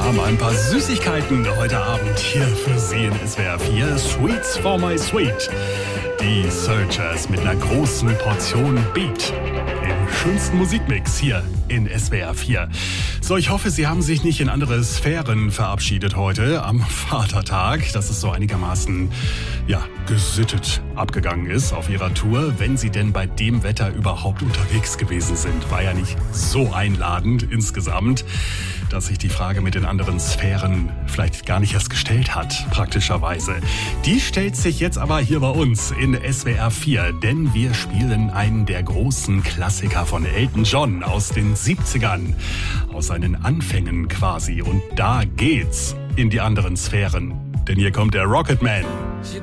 haben ein paar Süßigkeiten heute Abend hier für Sie in SWR 4. Sweets for my sweet. Die Searchers mit einer großen Portion Beat. Im schönsten Musikmix hier in SWR 4. So, ich hoffe, Sie haben sich nicht in andere Sphären verabschiedet heute am Vatertag, dass es so einigermaßen, gesittet abgegangen ist auf Ihrer Tour, wenn Sie denn bei dem Wetter überhaupt unterwegs gewesen sind. War ja nicht so einladend insgesamt, dass sich die Frage mit den anderen Sphären vielleicht gar nicht erst gestellt hat, praktischerweise. Die stellt sich jetzt aber hier bei uns in SWR 4, denn wir spielen einen der großen Klassiker von Elton John aus den 70ern, aus seinen Anfängen quasi. Und da geht's in die anderen Sphären, denn hier kommt der Rocketman.